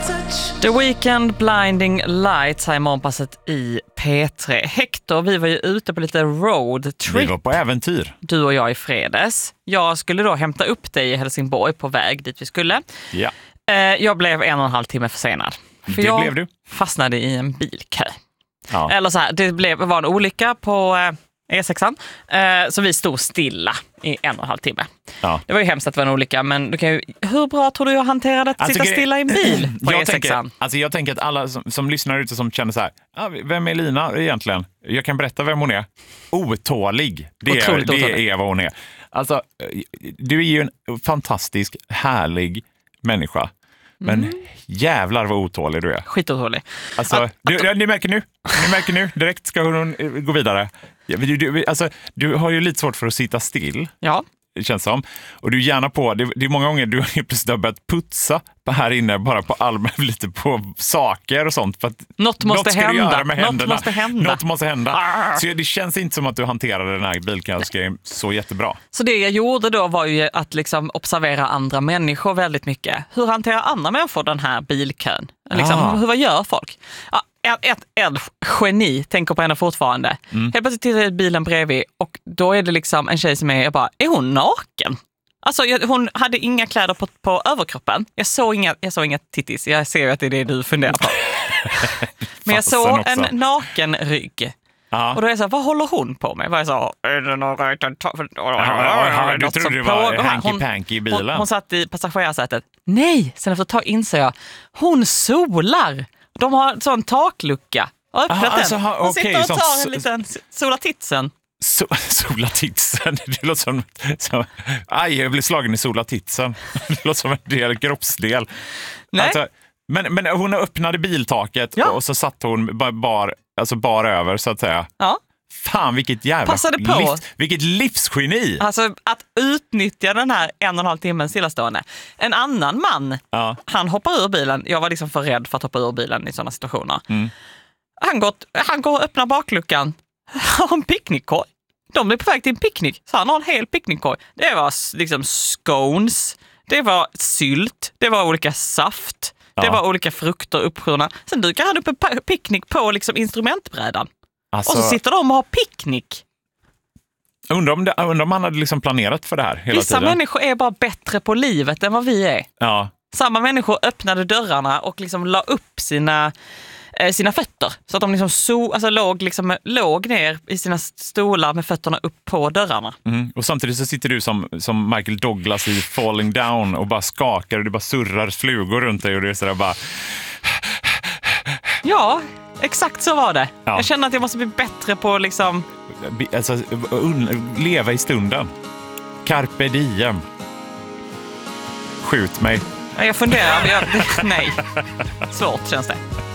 The Weeknd, Blinding Lights här i morgonpasset i P3. Hector, vi var ju ute på lite road trip. Vi var på äventyr. Du och jag i fredags. Jag skulle då hämta upp dig i Helsingborg på väg dit vi skulle. Ja. Jag blev 1,5 timme försenad. För Det blev du. fastnade i en bilkö. Ja. Eller så här, det var en olycka på E6an. Så vi stod stilla i 1,5 timme. Ja. Det var ju hemskt att det var en olycka, men du kan ju, hur bra tror du jag hanterade att sitta stilla i en bil på E6an? Jag tänker att alla som lyssnar ute som känner så här, vem är Lina egentligen? Jag kan berätta vem hon är. Otålig. Det är vad hon är. Alltså, du är ju en fantastisk, härlig människa. Men jävlar vad otålig du är. Skitotålig. Alltså, ni märker nu. Direkt ska hon gå vidare. Du har ju lite svårt för att sitta still. Ja. Det känns som. Och du är gärna på, det är många gånger du har plötsligt börjat putsa här inne bara på allmänt lite på saker och sånt. För att något måste hända. Något måste hända. Så det känns inte som att du hanterade den här bilkönsgrejen så jättebra. Så det jag gjorde då var ju att liksom observera andra människor väldigt mycket. Hur hanterar andra människor den här bilkön? Liksom, vad gör folk? Ja, ett geni tänker på henne fortfarande. Helt plötsligt tittar jag bilen bredvid och då är det liksom en tjej som är hon naken? Alltså hon hade inga kläder på överkroppen. Jag såg inga tittis. Jag ser att det är det du funderar på. Men jag såg en naken rygg. Ja. Och då är jag så här, vad håller hon på med? Jag sa, är det du trodde det var hanky-panky i bilen? Hon satt i passagerarsätet. Nej, sen efter ett tag inser jag, hon solar. De har en sån taklucka. Hon sitter och tar en liten solatitsen. Solatitsen? Det låter som jag blev slagen i solatitsen. Det låter som en del kroppsdel. Nej. Alltså, men hon öppnade biltaket och så satt hon bar över så att säga. Ja. Fan, vilket jävla vilket livsgeni. Alltså att utnyttja den här 1,5 timmen stillastående. En annan man, han hoppar ur bilen. Jag var liksom för rädd för att hoppa ur bilen i sådana situationer. Han går och öppnar bakluckan. Han har en picknickkorg. De är på väg till en picknick. Så han har en hel picknickkorg. Det var liksom scones. Det var sylt. Det var olika saft. Det var olika frukter uppskurna. Sen dukar han upp en picknick på liksom instrumentbrädan. Alltså, och så sitter de och har picknick. Undrar om han hade liksom planerat för det här hela tiden. Vissa människor är bara bättre på livet än vad vi är. Ja. Samma människor öppnade dörrarna och liksom la upp sina fötter. Så att de liksom låg ner i sina stolar med fötterna upp på dörrarna. Och samtidigt så sitter du som Michael Douglas i Falling Down och bara skakar och det bara surrar flugor runt dig och det är sådär bara... Ja, exakt så var det. Ja. Jag känner att jag måste bli bättre på liksom... Alltså, leva i stunden. Carpe diem. Skjut mig. Jag funderar. Nej. Svårt känns det.